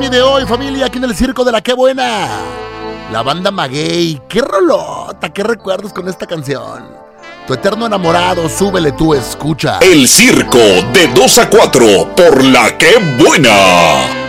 de hoy, familia, aquí en el Circo de la Qué Buena. La banda Maguey, qué rolota, qué recuerdos con esta canción. Tu eterno enamorado, súbele tú, escucha. El Circo de 2 a 4 por la Qué Buena.